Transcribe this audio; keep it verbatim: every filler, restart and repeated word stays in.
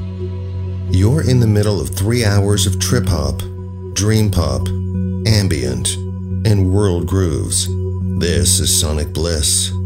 You're in the middle of three hours of trip-hop, dream-pop, ambient, and world grooves. This is Sonic Bliss.